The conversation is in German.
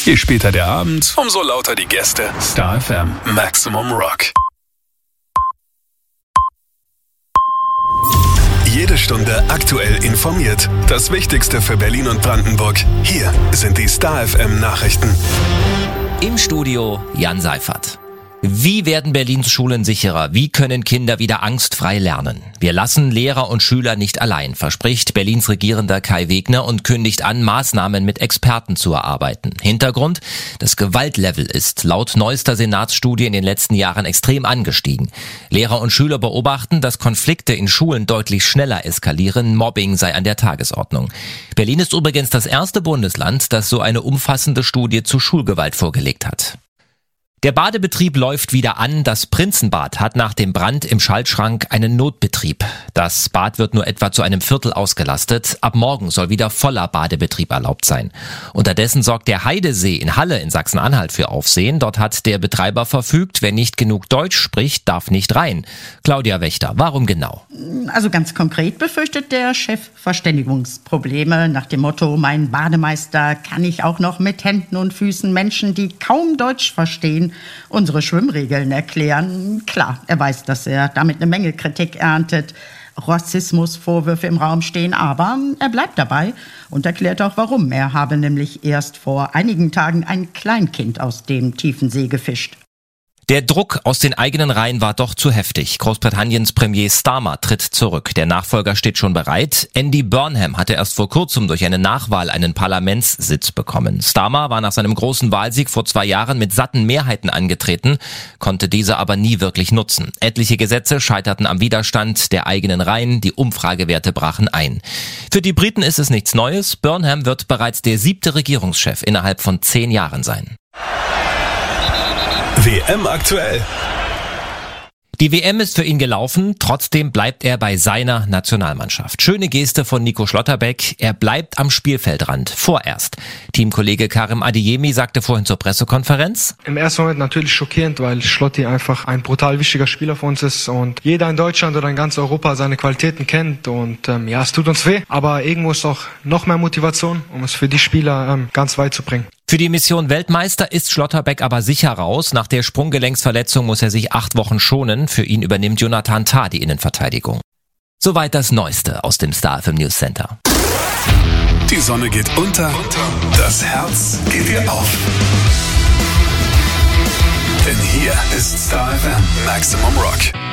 Je später der Abend, umso lauter die Gäste. Star FM, Maximum Rock. Jede Stunde aktuell informiert. Das Wichtigste für Berlin und Brandenburg. Hier sind die Star FM Nachrichten. Im Studio Jan Seifert. Wie werden Berlins Schulen sicherer? Wie können Kinder wieder angstfrei lernen? Wir lassen Lehrer und Schüler nicht allein, verspricht Berlins Regierender Kai Wegner und kündigt an, Maßnahmen mit Experten zu erarbeiten. Hintergrund: Das Gewaltlevel ist laut neuester Senatsstudie in den letzten Jahren extrem angestiegen. Lehrer und Schüler beobachten, dass Konflikte in Schulen deutlich schneller eskalieren. Mobbing sei an der Tagesordnung. Berlin ist übrigens das erste Bundesland, das so eine umfassende Studie zu Schulgewalt vorgelegt hat. Der Badebetrieb läuft wieder an. Das Prinzenbad hat nach dem Brand im Schaltschrank einen Notbetrieb. Das Bad wird nur etwa zu einem Viertel ausgelastet. Ab morgen soll wieder voller Badebetrieb erlaubt sein. Unterdessen sorgt der Heidesee in Halle in Sachsen-Anhalt für Aufsehen. Dort hat der Betreiber verfügt, wer nicht genug Deutsch spricht, darf nicht rein. Claudia Wächter, warum genau? Also ganz konkret befürchtet der Chef Verständigungsprobleme nach dem Motto: Mein Bademeister kann ich auch noch mit Händen und Füßen Menschen, die kaum Deutsch verstehen, unsere Schwimmregeln erklären. Klar, er weiß, dass er damit eine Menge Kritik erntet, Rassismusvorwürfe im Raum stehen, aber er bleibt dabei und erklärt auch warum. Er habe nämlich erst vor einigen Tagen ein Kleinkind aus dem tiefen See gefischt. Der Druck aus den eigenen Reihen war doch zu heftig. Großbritanniens Premier Starmer tritt zurück. Der Nachfolger steht schon bereit. Andy Burnham hatte erst vor kurzem durch eine Nachwahl einen Parlamentssitz bekommen. Starmer war nach seinem großen Wahlsieg vor 2 Jahren mit satten Mehrheiten angetreten, konnte diese aber nie wirklich nutzen. Etliche Gesetze scheiterten am Widerstand der eigenen Reihen, die Umfragewerte brachen ein. Für die Briten ist es nichts Neues. Burnham wird bereits der 7. Regierungschef innerhalb von 10 Jahren sein. WM aktuell. Die WM ist für ihn gelaufen, trotzdem bleibt er bei seiner Nationalmannschaft. Schöne Geste von Nico Schlotterbeck, er bleibt am Spielfeldrand, vorerst. Teamkollege Karim Adeyemi sagte vorhin zur Pressekonferenz: Im ersten Moment natürlich schockierend, weil Schlotti einfach ein brutal wichtiger Spieler für uns ist und jeder in Deutschland oder in ganz Europa seine Qualitäten kennt und es tut uns weh, aber irgendwo ist auch noch mehr Motivation, um es für die Spieler ganz weit zu bringen. Für die Mission Weltmeister ist Schlotterbeck aber sicher raus. Nach der Sprunggelenksverletzung muss er sich 8 Wochen schonen. Für ihn übernimmt Jonathan Tah die Innenverteidigung. Soweit das Neueste aus dem Star FM News Center. Die Sonne geht unter, das Herz geht ihr auf. Denn hier ist Star FM Maximum Rock.